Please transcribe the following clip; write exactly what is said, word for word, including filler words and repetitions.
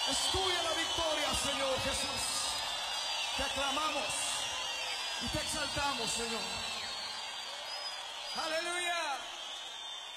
Es tuya la victoria, Señor Jesús. Te aclamamos y te exaltamos, Señor.